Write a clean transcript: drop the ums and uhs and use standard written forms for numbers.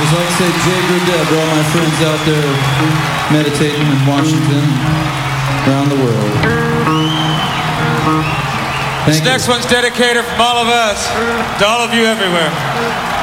I'd like to say Jay Gurdeb to all my friends out there meditating in Washington, around the world. This next one's dedicated from all of us to all of you everywhere.